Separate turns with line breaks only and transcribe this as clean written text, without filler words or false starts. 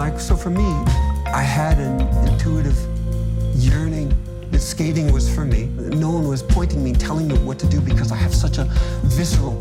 So for me, I had an intuitive yearning that skating was for me. No one was pointing me, telling me what to do because I have such a visceral